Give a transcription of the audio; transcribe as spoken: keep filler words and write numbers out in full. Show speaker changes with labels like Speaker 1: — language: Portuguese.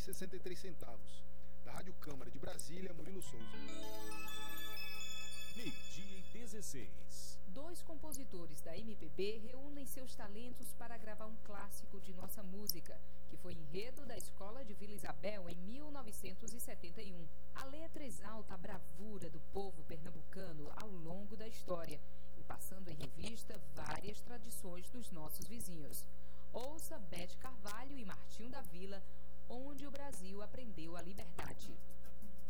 Speaker 1: sessenta e três centavos. Da Rádio Câmara de Brasília, Murilo Souza.
Speaker 2: Meio-dia e dezesseis.
Speaker 3: Dois compositores da M P B reúnem seus talentos para gravar um clássico de nossa música, que foi enredo da Escola de Vila Isabel em mil novecentos e setenta e um. A letra exalta a bravura do povo pernambucano ao longo da história e passando em revista várias tradições dos nossos vizinhos. Ouça Bete Carvalho e Martinho da Vila, Onde o Brasil Aprendeu a Liberdade.